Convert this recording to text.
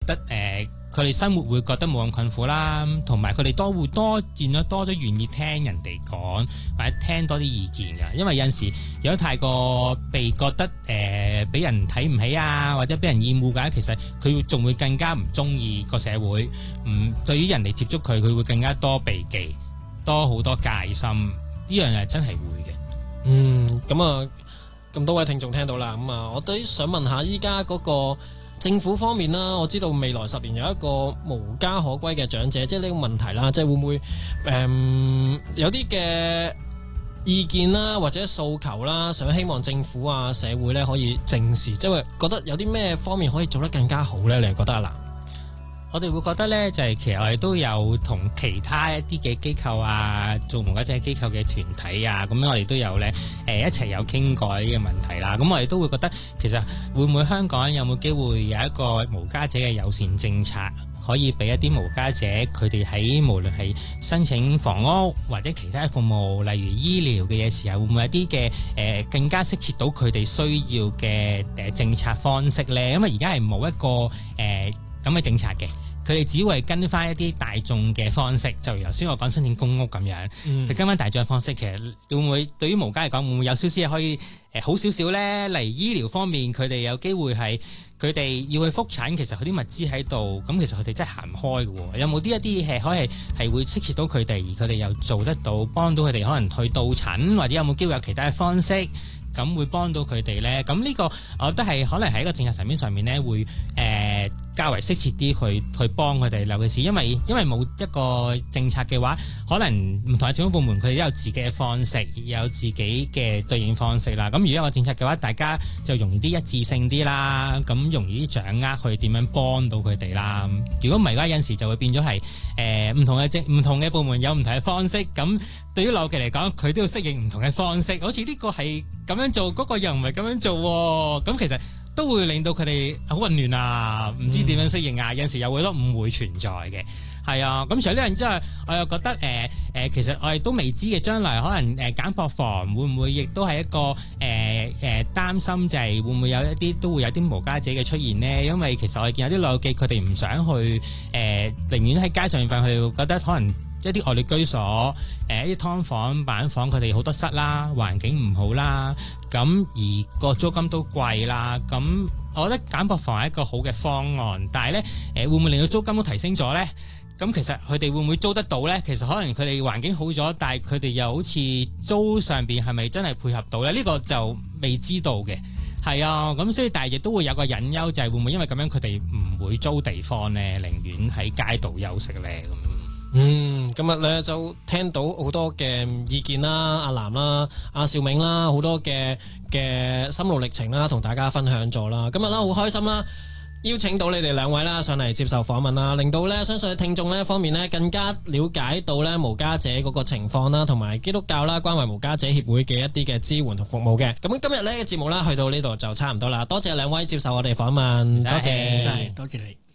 得佢哋生活會覺得冇咁困苦啦，同埋佢哋會見咗多咗願意聽人哋講，或者聽多啲意見㗎。因為有陣時如果太過被覺得俾人睇唔起啊，或者俾人厭惡㗎，其實佢仲會更加唔中意個社會。對於人哋接觸佢會更加多避忌，多好多戒心。呢樣係真係會嘅。 咁多位聽眾聽到啦，我都想問下依家嗰個政府方面啦，我知道未來10年有一個無家可歸嘅長者，即係呢個問題啦，即係會唔會有啲嘅意見啦，或者訴求啦，想希望政府啊社會咧可以正視，即係覺得有啲咩方面可以做得更加好咧？你係覺得啊？ 我哋會覺得咧，就係其實我哋都有同其他一啲嘅機構啊，做無家者機構嘅團體啊，咁我哋都有咧一齊有傾過呢個問題啦。咁我哋都會覺得，其實會唔會香港有冇機會有一個無家者嘅友善政策，可以俾一啲無家者佢哋喺無論係申請房屋或者其他服務，例如醫療嘅嘢時候，會唔會有啲嘅更加適切到佢哋需要嘅政策方式咧？因為而家係冇一個咁嘅政策嘅，佢哋只會跟翻一啲大眾嘅方式，就如頭先我講申請公屋咁樣，佢跟翻大眾嘅方式，其實會唔會對於無家嚟講，會唔會有少少可以好少少咧？例如醫療方面，佢哋有機會係佢哋要去覆診，其實佢啲物資喺度，咁其實佢哋真係行唔開嘅喎。有冇一啲係可以係會適切到佢哋，而佢哋又做得到，幫到佢哋可能去到診，或者有冇機會有其他嘅方式？咁會幫到佢哋呢？咁呢個我覺得係可能喺一個政策層面上面呢，會較為適切啲去幫佢哋。尤其是因為冇一個政策嘅話，可能唔同嘅政府部門佢哋都有自己嘅方式，有自己嘅對應方式啦。咁如果有個政策嘅話，大家就容易啲一致性啲啦，咁容易啲掌握去點樣幫到佢哋啦。如果唔係嘅話，有陣時就會變咗係唔同嘅部門有唔同嘅方式。咁對於老記嚟講，佢都要適應唔同嘅方式。好似呢個係咁樣做，嗰個又唔係咁樣做喎。咁其實都會令到佢哋好混亂啊，唔知點樣適應啊。有陣時有好多誤會存在嘅，係啊。咁除咗呢樣之外，我又覺得其實我哋都未知嘅將來可能簡樸房會唔會亦都係一個擔心，就係會唔會有一啲都會有啲無家者嘅出現呢？因為其實我哋見有啲老記佢哋唔想去寧願喺街上面瞓，佢哋會覺得可能一啲惡劣居所，一啲劏房、板房，佢哋好多室啦，環境唔好啦，咁而個租金都貴啦，咁我覺得簡樸房係一個好嘅方案，但係呢，會唔會令到租金都提升咗呢？咁其實佢哋會唔會租得到呢？其實可能佢哋環境好咗，但係佢哋又好似租上邊係咪真係配合到呢？呢個就未知道嘅。係啊，咁所以但係亦都會有個隱憂，就係會唔會因為咁樣佢哋唔會租地方呢？寧願喺街度休息呢？咁。 今日咧就聽到好多嘅意見啦，阿南啦、阿兆銘啦，好多嘅心路歷程啦，同大家分享咗啦。今日啦好開心啦，邀請到你哋兩位啦上嚟接受訪問啦，令到咧相信聽眾呢方面呢更加了解到咧無家者嗰個情況啦，同埋基督教啦關懷無家者協會嘅一啲嘅支援同服務嘅。咁今日呢嘅節目啦去到呢度就差唔多啦，多謝兩位接受我哋訪問，多謝， 多謝你。